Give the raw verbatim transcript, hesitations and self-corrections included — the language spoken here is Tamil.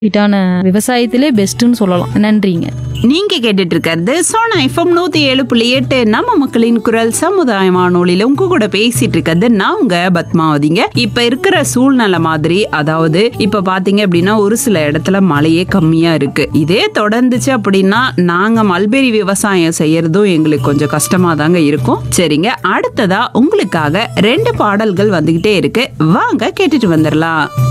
இட்டான விவசாயத்திலே பெஸ்ட்னு சொல்லலாம். நன்றிங்க. நீங்க கேட்டுட்டு இருக்கிறது சோனா எஃப்எம் நூத்தி ஏழு புள்ளி எட்டு நம்ம மக்களின் குரல் சமுதாய வானொலியில உங்க கூட பேசிட்டு இருக்கிறது நான் உங்க பத்மாவதிங்க. இப்ப இருக்கிற சூழ்நிலை மாதிரி, அதாவது இப்ப பாத்தீங்க அப்படின்னா ஒரு சில இடத்துல மழையே கம்மியா இருக்கு. இதே தொடர்ந்துச்சு அப்படின்னா நாங்க மல்பெரி விவசாயம் செய்யறதும் எங்களுக்கு கொஞ்சம் கஷ்டமா தாங்க இருக்கும். சரிங்க, அடுத்ததா உங்களுக்காக ரெண்டு பாடல்கள் வந்துகிட்டே இருக்கு, வாங்க கேட்டுட்டு வந்துடலாம்.